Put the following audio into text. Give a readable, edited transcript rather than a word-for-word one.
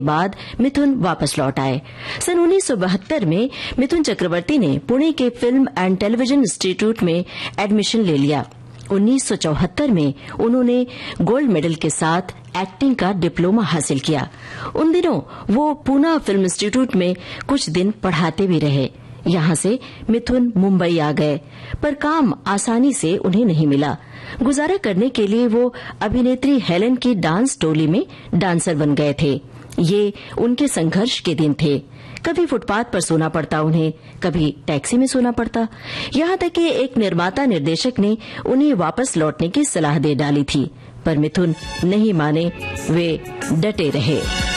बाद मिथुन वापस लौट आए। सन 1972 में मिथुन चक्रवर्ती ने पुणे के फिल्म एंड टेलीविजन इंस्टीट्यूट में एडमिशन ले लिया। 1974 में उन्होंने गोल्ड मेडल के साथ एक्टिंग का डिप्लोमा हासिल किया। उन दिनों वो पूना फिल्म इंस्टीट्यूट में कुछ दिन पढ़ाते भी रहे। यहां से मिथुन मुंबई आ गए, पर काम आसानी से उन्हें नहीं मिला। गुजारा करने के लिए वो अभिनेत्री हेलेन की डांस टोली में डांसर बन गए थे। ये उनके संघर्ष के दिन थे। कभी फुटपाथ पर सोना पड़ता उन्हें, कभी टैक्सी में सोना पड़ता। यहाँ तक कि एक निर्माता निर्देशक ने उन्हें वापस लौटने की सलाह दे डाली थी, पर मिथुन नहीं माने, वे डटे रहे।